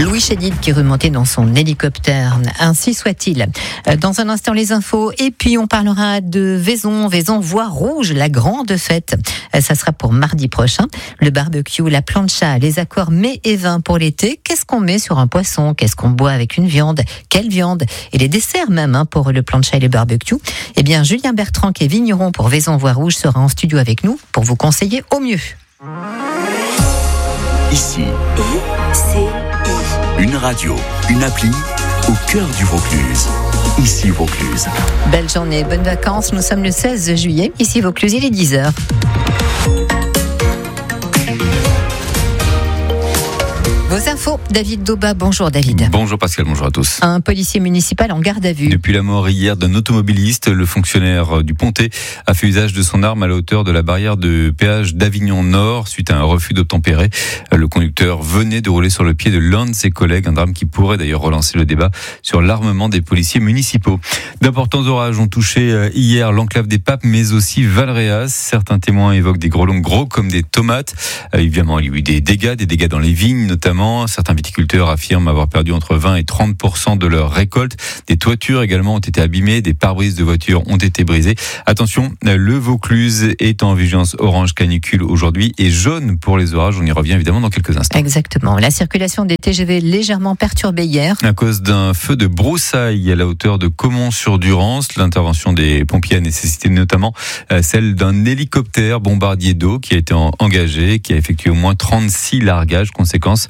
Louis Chédid qui remontait dans son hélicoptère. Ainsi soit-il. Dans un instant, les infos. Et puis, on parlera de Vaison. Vaison voie rouge, la grande fête. Ça sera pour mardi prochain. Le barbecue, la plancha, les accords mets et vins pour l'été. Qu'est-ce qu'on met sur un poisson? Qu'est-ce qu'on boit avec une viande? Quelle viande? Et les desserts même pour le plancha et le barbecue. Eh bien, Julien Bertrand, qui est vigneron pour Vaison voie rouge, sera en studio avec nous pour vous conseiller au mieux. Ici, une radio, une appli au cœur du Vaucluse. Ici Vaucluse. Belle journée, bonnes vacances. Nous sommes le 16 juillet. Ici Vaucluse, il est 10h. Vos infos, David Dauba. Bonjour David. Bonjour Pascal, bonjour à tous. Un policier municipal en garde à vue. Depuis la mort hier d'un automobiliste, le fonctionnaire du Pontet a fait usage de son arme à la hauteur de la barrière de péage d'Avignon Nord suite à un refus d'obtempérer. Le conducteur venait de rouler sur le pied de l'un de ses collègues, un drame qui pourrait d'ailleurs relancer le débat sur l'armement des policiers municipaux. D'importants orages ont touché hier l'enclave des Papes, mais aussi Valréas. Certains témoins évoquent des grelots gros comme des tomates. Évidemment, il y a eu des dégâts dans les vignes notamment. Certains viticulteurs affirment avoir perdu entre 20 et 30% de leur récolte. Des toitures également ont été abîmées, des pare-brises de voitures ont été brisées. Attention, le Vaucluse est en vigilance orange canicule aujourd'hui et jaune pour les orages. On y revient évidemment dans quelques instants. Exactement. La circulation des TGV légèrement perturbée hier. À cause d'un feu de broussailles à la hauteur de Caumont-sur-Durance, l'intervention des pompiers a nécessité notamment celle d'un hélicoptère bombardier d'eau qui a été engagé, qui a effectué au moins 36 largages. Conséquence,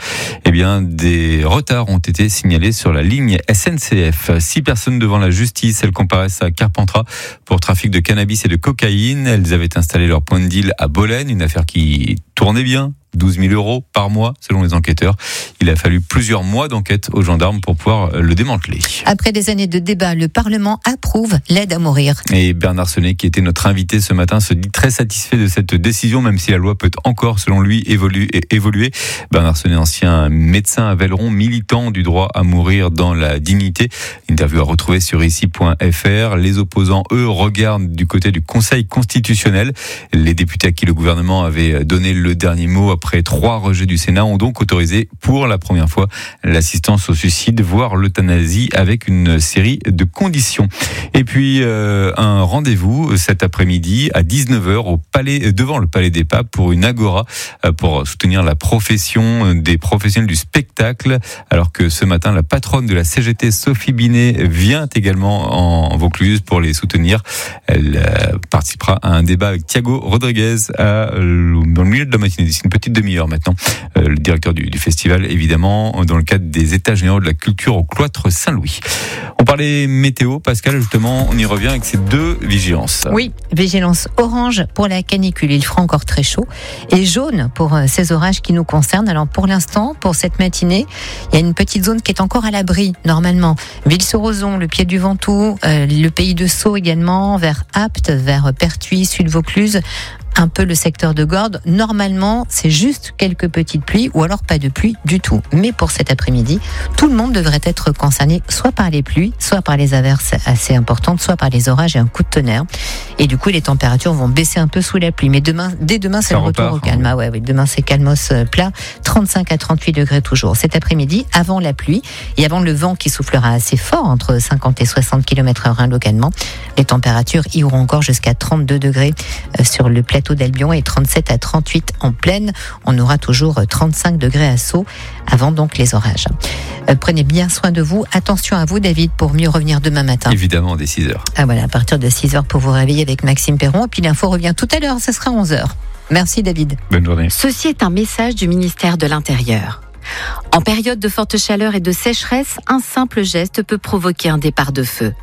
des retards ont été signalés sur la ligne SNCF. 6 personnes devant la justice. Elles comparaissent à Carpentras pour trafic de cannabis et de cocaïne. Elles avaient installé leur point de deal à Bolène, une affaire qui tournait bien. 12 000 euros par mois, selon les enquêteurs. Il a fallu plusieurs mois d'enquête aux gendarmes pour pouvoir le démanteler. Après des années de débat, le Parlement approuve l'aide à mourir. Et Bernard Senet, qui était notre invité ce matin, se dit très satisfait de cette décision, même si la loi peut encore, selon lui, évoluer. Bernard Senet, ancien médecin à Velleron, militant du droit à mourir dans la dignité. Interview à retrouver sur ici.fr. Les opposants, eux, regardent du côté du Conseil constitutionnel. Les députés à qui le gouvernement avait donné le dernier mot après 3 rejets du Sénat ont donc autorisé pour la première fois l'assistance au suicide, voire l'euthanasie avec une série de conditions. Et puis un rendez-vous cet après-midi à 19h devant le Palais des Papes pour une agora pour soutenir la profession des professionnels du spectacle, alors que ce matin la patronne de la CGT, Sophie Binet, vient également en Vaucluse pour les soutenir. Elle participera à un débat avec Thiago Rodriguez dans le milieu de la matinée, d'ici une petite demi-heure maintenant. Le directeur du festival, évidemment, dans le cadre des États généraux de la culture au cloître Saint-Louis. On parlait météo, Pascal, justement, on y revient avec ces 2 vigilances. Oui, vigilance orange pour la canicule, il fera encore très chaud, et jaune pour ces orages qui nous concernent. Alors pour l'instant, pour cette matinée, il y a une petite zone qui est encore à l'abri, normalement. Ville-sur-Ozon, le pied du Ventoux, le pays de Sceaux également, vers Apt, vers Pertuis, Sud-Vaucluse, un peu le secteur de Gordes. Normalement, c'est juste quelques petites pluies ou alors pas de pluie du tout. Mais pour cet après-midi, tout le monde devrait être concerné soit par les pluies, soit par les averses assez importantes, soit par les orages et un coup de tonnerre. Et du coup, les températures vont baisser un peu sous la pluie. Mais dès demain, c'est le retour au calme. Ah ouais, demain, c'est calmos plat. 35 à 38 degrés toujours. Cet après-midi, avant la pluie et avant le vent qui soufflera assez fort, entre 50 et 60 km/h localement, les températures iront encore jusqu'à 32 degrés sur le plateau d'Albion et 37 à 38 en plaine. On aura toujours 35 degrés à Sceaux avant donc les orages. Prenez bien soin de vous. Attention à vous, David, pour mieux revenir demain matin. Évidemment, dès 6h. Ah voilà, à partir de 6h pour vous réveiller avec Maxime Perron. Et puis l'info revient tout à l'heure, ce sera 11h. Merci, David. Bonne journée. Ceci est un message du ministère de l'Intérieur. En période de forte chaleur et de sécheresse, un simple geste peut provoquer un départ de feu.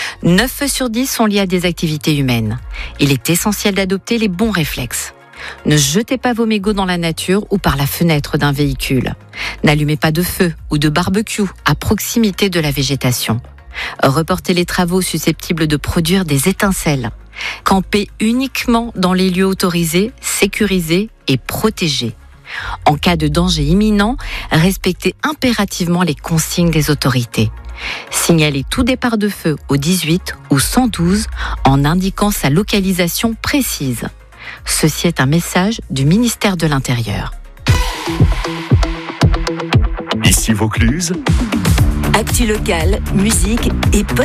9 feux sur 10 sont liés à des activités humaines. Il est essentiel d'adopter les bons réflexes. Ne jetez pas vos mégots dans la nature ou par la fenêtre d'un véhicule. N'allumez pas de feu ou de barbecue à proximité de la végétation. Reportez les travaux susceptibles de produire des étincelles. Campez uniquement dans les lieux autorisés, sécurisés et protégés. En cas de danger imminent, respectez impérativement les consignes des autorités. Signalez tout départ de feu au 18 ou 112 en indiquant sa localisation précise. Ceci est un message du ministère de l'Intérieur. Ici Ici Vaucluse. Actu locale, musique et